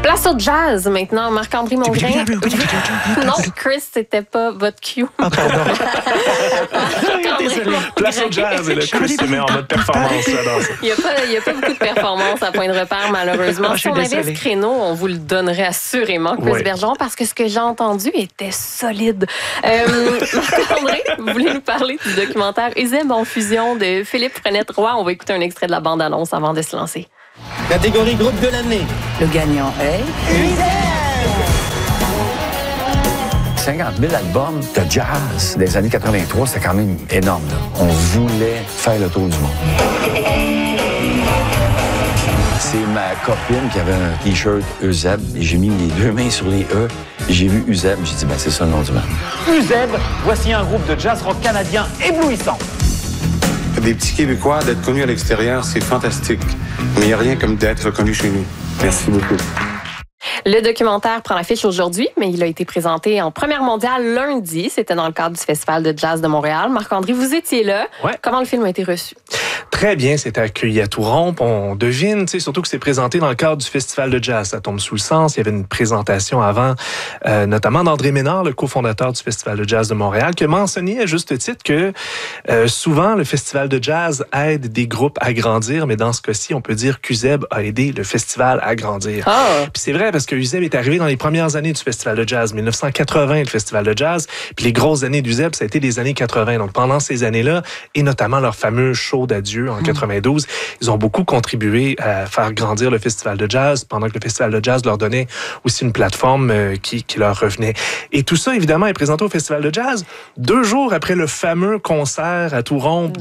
Place au jazz maintenant, Marc-André Mongrain. Non, Chris, c'était pas votre cue. Ah, pardon. Désolé. Place au jazz et le Chris se met en mode performance. J'adore ça. Il n'y a pas beaucoup de performance à Point de Repère, malheureusement. Si on avait ce créneau, on vous le donnerait assurément, Chris Bergeron, parce que ce que j'ai entendu était solide. Marc-André, vous voulez nous parler du documentaire Uzeb en fusion de Philippe Frenette-Roy? On va écouter un extrait de la bande-annonce avant de se lancer. Catégorie groupe de l'année. Le gagnant est... Uzeb! 50 000 albums de jazz des années 83, c'était quand même énorme. Là. On voulait faire le tour du monde. C'est ma copine qui avait un T-shirt Uzeb. J'ai mis les deux mains sur les E. J'ai vu Uzeb. J'ai dit, c'est ça le nom du band. Uzeb, voici un groupe de jazz rock canadien éblouissant. Des petits Québécois, d'être connus à l'extérieur, c'est fantastique. Mais il n'y a rien comme d'être reconnu chez nous. Merci beaucoup. Le documentaire prend l'affiche aujourd'hui, mais il a été présenté en première mondiale lundi. C'était dans le cadre du Festival de jazz de Montréal. Marc-André, vous étiez là. Ouais. Comment le film a été reçu? Très bien, c'était accueilli à tout rompre. On devine, surtout que c'est présenté dans le cadre du Festival de jazz. Ça tombe sous le sens. Il y avait une présentation avant, notamment d'André Ménard, le cofondateur du Festival de jazz de Montréal, qui a mentionné à juste titre que souvent, le Festival de jazz aide des groupes à grandir, mais dans ce cas-ci, on peut dire qu'Uzeb a aidé le festival à grandir. Oh. Puis c'est vrai, parce que Uzeb est arrivé dans les premières années du Festival de jazz, 1980, le Festival de jazz, puis les grosses années d'Uzeb, ça a été les années 80. Donc pendant ces années-là, et notamment leur fameux show d'adieu en 92, ils ont beaucoup contribué à faire grandir le Festival de jazz, pendant que le Festival de jazz leur donnait aussi une plateforme qui leur revenait. Et tout ça, évidemment, est présenté au Festival de jazz 2 jours après le fameux concert à tout rompre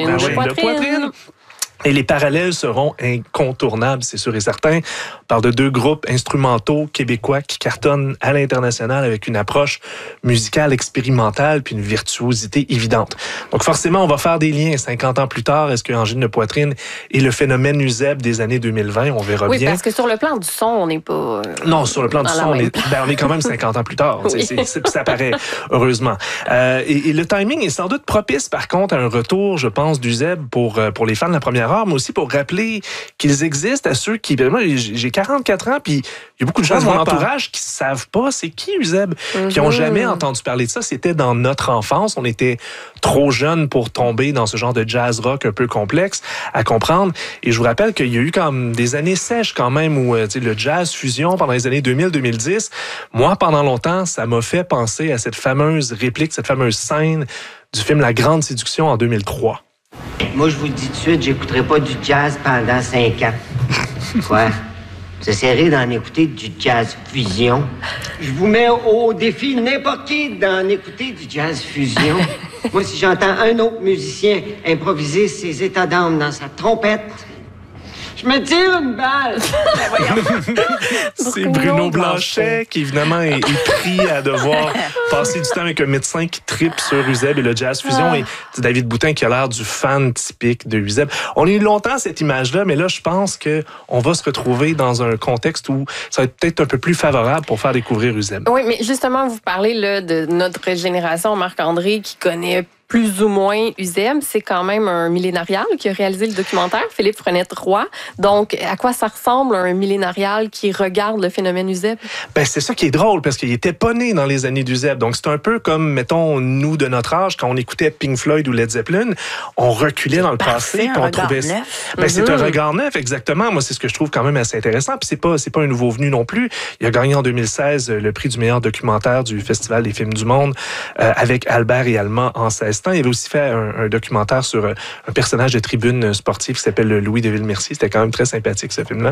de Poitrine. Et les parallèles seront incontournables, c'est sûr et certain. On parle de 2 groupes instrumentaux québécois qui cartonnent à l'international avec une approche musicale expérimentale puis une virtuosité évidente. Donc forcément, on va faire des liens 50 ans plus tard. Est-ce que Angine de Poitrine est le phénomène Uzeb des années 2020? On verra bien. Oui, parce que sur le plan du son, on n'est pas... Non, sur le plan du son, on est quand même 50 ans plus tard. Oui. Ça paraît, heureusement. Et le timing est sans doute propice, par contre, à un retour, je pense, d'Uzeb pour les fans de la première heure, mais aussi pour rappeler qu'ils existent à ceux qui... Moi, j'ai 44 ans, puis il y a beaucoup de gens de mon entourage qui ne savent pas c'est qui Uzeb, qui n'ont jamais entendu parler de ça. C'était dans notre enfance. On était trop jeunes pour tomber dans ce genre de jazz rock un peu complexe à comprendre. Et je vous rappelle qu'il y a eu comme des années sèches quand même où le jazz fusion pendant les années 2000-2010, moi, pendant longtemps, ça m'a fait penser à cette fameuse réplique, cette fameuse scène du film La Grande Séduction en 2003. Moi, je vous le dis tout de suite, j'écouterai pas du jazz pendant 5 ans. Quoi? J'essaierai d'en écouter du jazz fusion. Je vous mets au défi n'importe qui d'en écouter du jazz fusion. Moi, si j'entends un autre musicien improviser ses états d'âme dans sa trompette, je me tire une balle. C'est Bruno Blanchet qui, évidemment, est pris à devoir passer du temps avec un médecin qui tripe sur Uzeb et le jazz fusion. Et c'est David Boutin qui a l'air du fan typique de Uzeb. On a eu longtemps cette image-là, mais là, je pense qu'on va se retrouver dans un contexte où ça va être peut-être un peu plus favorable pour faire découvrir Uzeb. Oui, mais justement, vous parlez là, de notre génération, Marc-André, qui connaît plus ou moins Uzeb. C'est quand même un millénarial qui a réalisé le documentaire, Philippe Frenette-Roy. Donc, à quoi ça ressemble un millénarial qui regarde le phénomène Uzeb? Ben, c'est ça qui est drôle, parce qu'il était pas né dans les années d'Uzeb. Donc, c'est un peu comme, mettons, nous, de notre âge, quand on écoutait Pink Floyd ou Led Zeppelin, on reculait dans le passé, puis on trouvait... Ben, c'est un regard neuf, exactement. Moi, c'est ce que je trouve quand même assez intéressant. Puis c'est pas un nouveau venu non plus. Il a gagné en 2016 le prix du meilleur documentaire du Festival des films du monde avec Albert et Allemand en 16 temps. Il avait aussi fait un documentaire sur un personnage de tribune sportive qui s'appelle Louis de Villemercier. C'était quand même très sympathique, ce film-là.